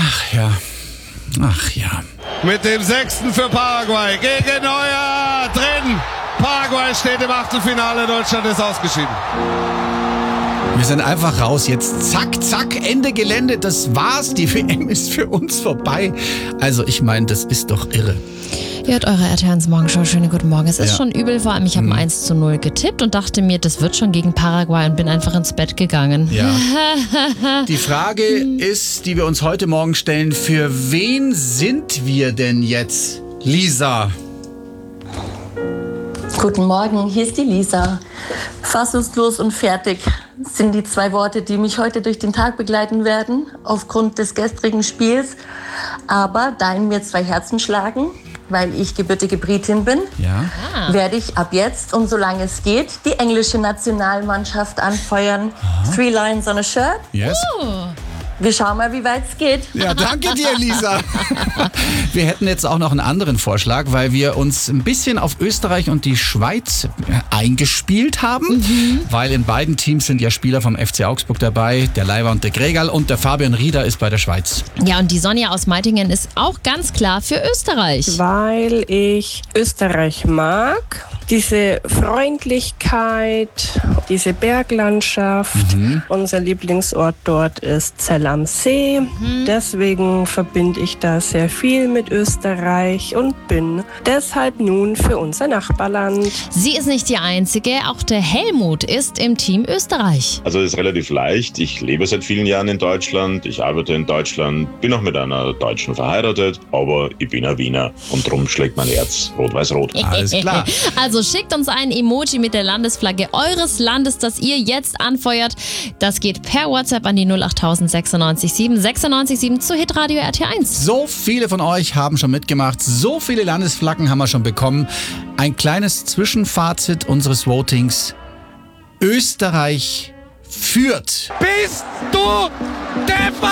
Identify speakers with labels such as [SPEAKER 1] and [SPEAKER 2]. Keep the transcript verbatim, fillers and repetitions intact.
[SPEAKER 1] Ach ja, ach ja.
[SPEAKER 2] Mit dem sechsten für Paraguay gegen Neuer drin. Paraguay steht im Achtelfinale, Deutschland ist ausgeschieden.
[SPEAKER 1] Wir sind einfach raus jetzt. Zack, zack, Ende Gelände. Das war's. Die W M ist für uns vorbei. Also ich meine, das ist doch irre.
[SPEAKER 3] Ihr hört eure R T eins Morgenshow. Schönen guten Morgen. Es ist
[SPEAKER 1] Ja.
[SPEAKER 3] schon übel, vor allem ich habe
[SPEAKER 1] Mhm.
[SPEAKER 3] ein eins zu null getippt und dachte mir, das wird schon gegen Paraguay und bin einfach ins Bett gegangen.
[SPEAKER 1] Ja. Die Frage ist, die wir uns heute Morgen stellen, für wen sind wir denn jetzt, Lisa?
[SPEAKER 4] Guten Morgen, hier ist die Lisa. Fassungslos und fertig sind die zwei Worte, die mich heute durch den Tag begleiten werden, aufgrund des gestrigen Spiels. Aber da in mir zwei Herzen schlagen, weil ich gebürtige Britin bin,
[SPEAKER 1] Ja.
[SPEAKER 4] werde ich ab jetzt und solange es geht die englische Nationalmannschaft anfeuern. Three lines on a shirt.
[SPEAKER 1] Yes.
[SPEAKER 4] Wir schauen mal, wie weit es geht.
[SPEAKER 1] Ja, danke dir, Lisa. Wir hätten jetzt auch noch einen anderen Vorschlag, weil wir uns ein bisschen auf Österreich und die Schweiz eingespielt haben. Mhm. Weil in beiden Teams sind ja Spieler vom F C Augsburg dabei. Der Leiber und der Gregal und der Fabian Rieder ist bei der Schweiz.
[SPEAKER 3] Ja, und die Sonja aus Meitingen ist auch ganz klar für Österreich.
[SPEAKER 5] Weil ich Österreich mag. Diese Freundlichkeit, diese Berglandschaft.
[SPEAKER 1] Mhm.
[SPEAKER 5] Unser Lieblingsort dort ist Zell am See.
[SPEAKER 3] Mhm.
[SPEAKER 5] Deswegen verbinde ich da sehr viel mit Österreich und bin deshalb nun für unser Nachbarland.
[SPEAKER 3] Sie ist nicht die Einzige, auch der Helmut ist im Team Österreich.
[SPEAKER 6] Also es ist relativ leicht. Ich lebe seit vielen Jahren in Deutschland. Ich arbeite in Deutschland, bin auch mit einer Deutschen verheiratet, aber ich bin ein Wiener und drum schlägt mein Herz rot-weiß-rot.
[SPEAKER 1] Alles klar.
[SPEAKER 3] Also schickt uns ein Emoji mit der Landesflagge eures Landes, das ihr jetzt anfeuert. Das geht per WhatsApp an die null acht sechsundneunzig sieben sechsundneunzig sieben zu Hitradio R T eins.
[SPEAKER 1] So viele von euch haben schon mitgemacht. So viele Landesflaggen haben wir schon bekommen. Ein kleines Zwischenfazit unseres Votings. Österreich führt.
[SPEAKER 2] Bist du deppert?